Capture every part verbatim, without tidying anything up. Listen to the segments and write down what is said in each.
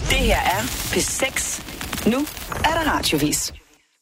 Det her er P seks. Nu er der radiovis.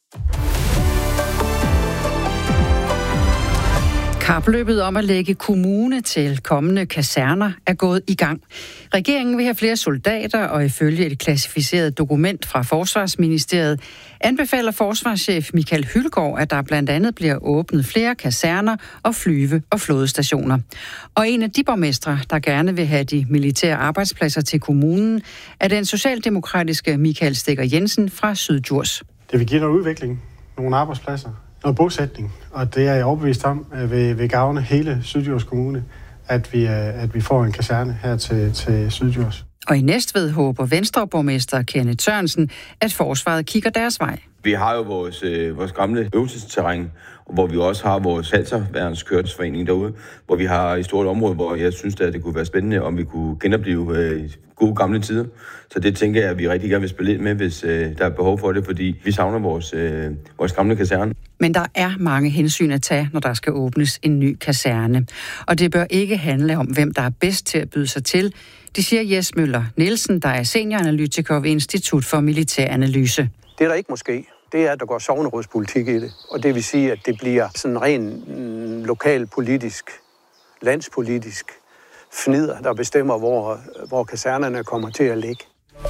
Kapløbet om at lægge kommune til kommende kaserner er gået i gang. Regeringen vil have flere soldater, og ifølge et klassificeret dokument fra Forsvarsministeriet anbefaler forsvarschef Michael Hylgaard, at der blandt andet bliver åbnet flere kaserner og flyve- og flådestationer. Og en af de borgmestre, der gerne vil have de militære arbejdspladser til kommunen, er den socialdemokratiske Michael Stikker Jensen fra Syddjurs. Det vil give noget udvikling, nogle arbejdspladser, noget bosætning, og det er jeg overbevist om vil, vil gavne hele Syddjurs Kommune, at vi, at vi får en kaserne her til, til Syddjurs. Og i Næstved håber Venstreborgmester Kenneth Sørensen, at forsvaret kigger deres vej. Vi har jo vores, øh, vores gamle øvelsesterræn, hvor vi også har vores panserværnskørselsforening derude, hvor vi har et stort område, hvor jeg synes, at det kunne være spændende, om vi kunne genopleve øh, gode gamle tider. Så det tænker jeg, at vi rigtig gerne vil spille ind med, hvis øh, der er behov for det, fordi vi savner vores, øh, vores gamle kaserne. Men der er mange hensyn at tage, når der skal åbnes en ny kaserne. Og det bør ikke handle om, hvem der er bedst til at byde sig til. Det siger Jes Møller Nielsen, der er senioranalytiker ved Institut for Militæranalyse. Det er der ikke måske. Det er, at der går sognerådspolitik i det. Og det vil sige, at det bliver sådan ren mm, lokalpolitisk, landspolitisk fnider, der bestemmer, hvor, hvor kasernerne kommer til at ligge.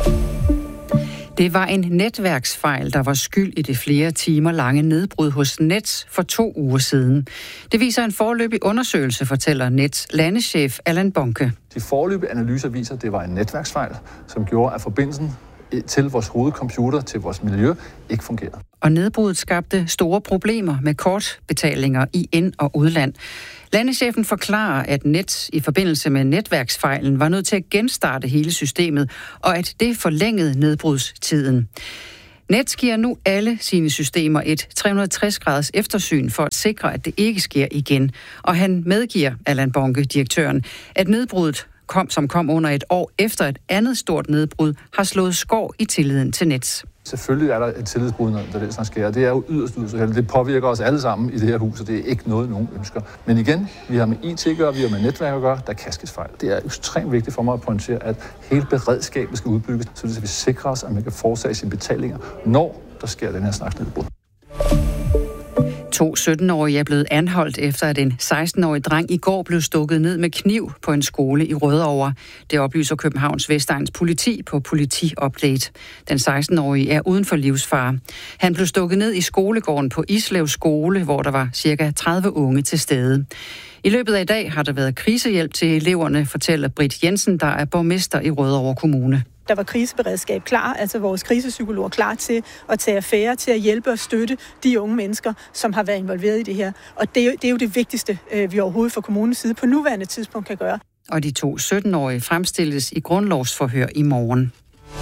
Det var en netværksfejl, der var skyld i det flere timer lange nedbrud hos Nets for to uger siden. Det viser en foreløbig undersøgelse, fortæller Nets landeschef Allan Bonke. De foreløbige analyser viser, at det var en netværksfejl, som gjorde, at forbindelsen til vores hovedcomputer, til vores miljø, ikke fungerede. Og nedbruddet skabte store problemer med kortbetalinger i ind- og udland. Landechefen forklarer, at Nets i forbindelse med netværksfejlen var nødt til at genstarte hele systemet, og at det forlængede nedbrudstiden. Nets giver nu alle sine systemer et tre hundrede og tres graders eftersyn for at sikre, at det ikke sker igen. Og han medgiver, Allan Bonke, direktøren, at nedbruddet kom, som kom under et år efter et andet stort nedbrud, har slået skår i tilliden til Nets. Selvfølgelig er der et tillidsbrud, når det sådan sker. Det er jo yderst yderst. Det påvirker os alle sammen i det her hus, og det er ikke noget, nogen ønsker. Men igen, vi har med I T at gøre, vi har med netværk at gøre, der kan ske fejl. Det er ekstremt vigtigt for mig at pointere, at hele beredskabet skal udbygges, så vi sikrer os, at man kan foretage sine betalinger, når der sker den her slags nedbrud. To sytten-årige er blevet anholdt efter, at en seksten-årig dreng i går blev stukket ned med kniv på en skole i Rødovre. Det oplyser Københavns Vestegns politi på Politi-update. Den seksten-årige er uden for livsfare. Han blev stukket ned i skolegården på Islev Skole, hvor der var cirka tredive unge til stede. I løbet af i dag har der været krisehjælp til eleverne, fortæller Britt Jensen, der er borgmester i Rødovre Kommune. Der var kriseberedskab klar, altså vores krisepsykologer klar til at tage affære, til at hjælpe og støtte de unge mennesker, som har været involveret i det her. Og det er jo det, er jo det vigtigste, vi overhovedet fra kommunens side på nuværende tidspunkt kan gøre. Og de to sytten-årige fremstilles i grundlovsforhør i morgen.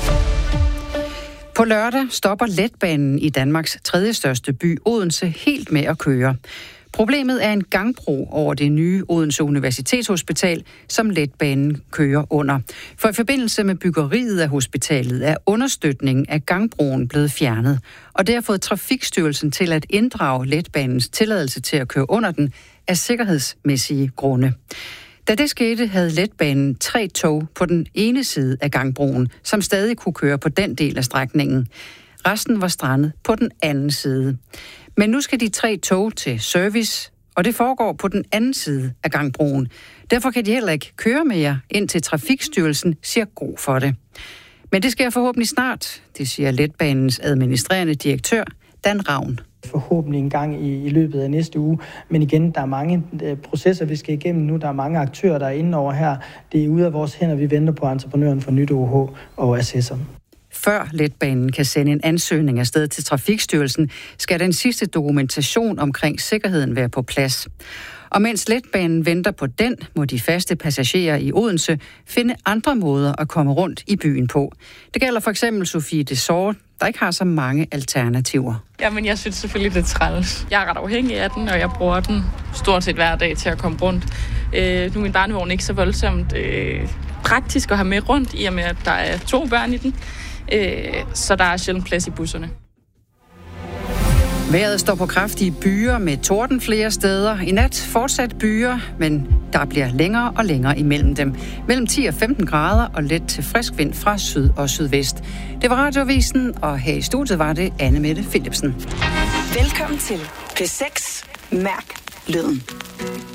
På lørdag stopper letbanen i Danmarks tredje største by, Odense, helt med at køre. Problemet er en gangbro over det nye Odense Universitetshospital, som letbanen kører under. For i forbindelse med byggeriet af hospitalet er understøtningen af gangbroen blevet fjernet, og det har fået Trafikstyrelsen til at inddrage letbanens tilladelse til at køre under den af sikkerhedsmæssige grunde. Da det skete, havde letbanen tre tog på den ene side af gangbroen, som stadig kunne køre på den del af strækningen. Resten var strandet på den anden side. Men nu skal de tre tog til service, og det foregår på den anden side af gangbroen. Derfor kan de heller ikke køre mere, indtil Trafikstyrelsen siger god for det. Men det sker forhåbentlig snart, det siger letbanens administrerende direktør, Dan Ravn. Forhåbentlig en gang i, i løbet af næste uge. Men igen, der er mange øh, processer, vi skal igennem nu. Der er mange aktører, der er inde over her. Det er ude af vores hænder. Vi venter på entreprenøren for nyt O H og assessor. Før letbanen kan sende en ansøgning afsted til Trafikstyrelsen, skal den sidste dokumentation omkring sikkerheden være på plads. Og mens letbanen venter på den, må de faste passagerer i Odense finde andre måder at komme rundt i byen på. Det gælder for eksempel Sofie Desort, der ikke har så mange alternativer. Jamen, jeg synes selvfølgelig, det er træls. Jeg er ret afhængig af den, og jeg bruger den stort set hver dag til at komme rundt. Øh, nu er min barnevogn ikke så voldsomt øh, praktisk at have med rundt, i og med, at der er to børn i den. Øh, så der er sjældent plads i busserne. Vejret står på kraftige byer med torden flere steder. I nat fortsat byer, men der bliver længere og længere imellem dem. Mellem ti og femten grader og let til frisk vind fra syd og sydvest. Det var Radioavisen, og her i studiet var det Anne Mette Philipsen. Velkommen til P seks. Mærk lyden.